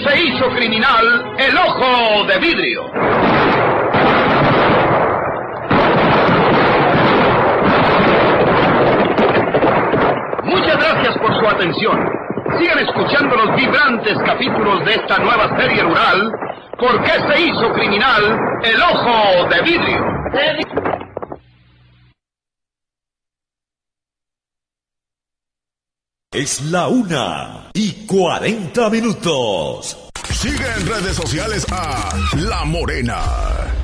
se hizo criminal el ojo de vidrio? Muchas gracias por su atención. Sigan escuchando los vibrantes capítulos de esta nueva serie rural, ¿Por qué se hizo criminal el ojo de vidrio? Es la 1:40 minutos. Sigue en redes sociales a La Morena.